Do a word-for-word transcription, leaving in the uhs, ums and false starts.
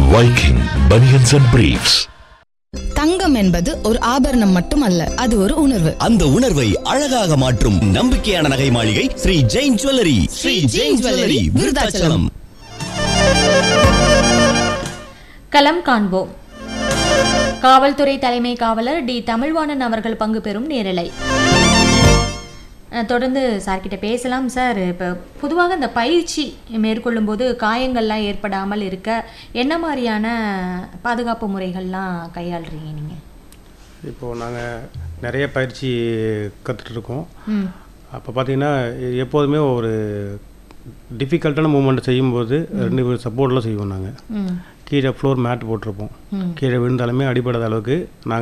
Viking Bunions and Briefs. தங்கம் என்பது ஒரு ஆபரணம் மட்டுமல்ல, அது ஒரு உணர்வு. அந்த உணர்வை அழகாக மாற்றும் நம்பிக்கையான நகை மாளிகை ஸ்ரீ ஜெயின் ஜுவல்லரி. ஸ்ரீ ஜெயின் ஜுவல்லரி, விருதாச்சலம். களம் காண்போம். காவல்துறை தலைமை காவலர் டி தமிழ்வாணன் அவர்கள் பங்கு பெறும் நேரலை. தொடர்ந்து சார்கிட்ட பேசலாம். சார், இப்போ பொதுவாக இந்த பயிற்சி மேற்கொள்ளும் போது காயங்கள்லாம் ஏற்படாமல் இருக்க என்ன மாதிரியான பாதுகாப்பு முறைகள்லாம் கையாளுறீங்க நீங்கள்? இப்போது நாங்கள் நிறைய பயிற்சி கற்றுட்ருக்கோம். அப்போ பார்த்திங்கன்னா எப்போதுமே ஒரு டிஃபிகல்ட்டான மூமெண்ட் செய்யும்போது ரெண்டு பேர் சப்போர்ட்லாம் செய்வோம். நாங்கள் கீழே ஃப்ளோர் மேட் போட்டிருப்போம். கீழே விழுந்தாலுமே அடிபடாத அளவுக்கு நாங்கள்